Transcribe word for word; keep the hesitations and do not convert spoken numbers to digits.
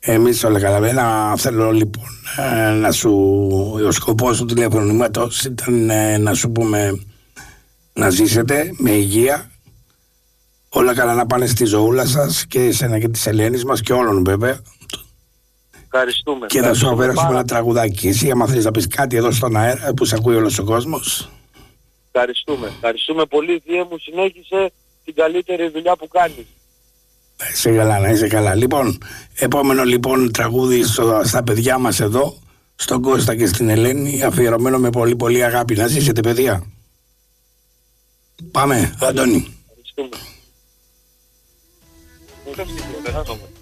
Εμείς όλα καλά. Να θέλω λοιπόν να σου. Ο σκοπός του τηλεφωνήματος ήταν να σου πούμε να ζήσετε με υγεία. Όλα καλά να πάνε στη ζωούλα σας και εσένα και της Ελένης μας και όλων βέβαια. Ευχαριστούμε. Και θα σου αφαιρέσουμε ένα τραγουδάκι. Εσύ, άμα θέλεις να πεις κάτι εδώ στον αέρα που σε ακούει όλος ο κόσμος. Ευχαριστούμε. Ευχαριστούμε πολύ. Θείε μου, συνέχισε την καλύτερη δουλειά που κάνεις. Να είσαι καλά, να είσαι καλά. Λοιπόν, επόμενο λοιπόν τραγούδι στο, στα παιδιά μας εδώ, στον Κώστα και στην Ελένη, αφιερωμένο με πολύ πολύ αγάπη. Να ζήσετε παιδιά. Πάμε, Αντώνη. Ευχαριστούμε.